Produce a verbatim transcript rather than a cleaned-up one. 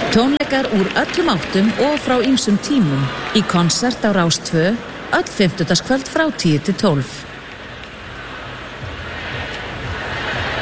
Tónleikar úr öllum áttum og frá ýmsum tímum í konsert á Rás tvö öll fimmtudagskvöld frá tíu til tólf.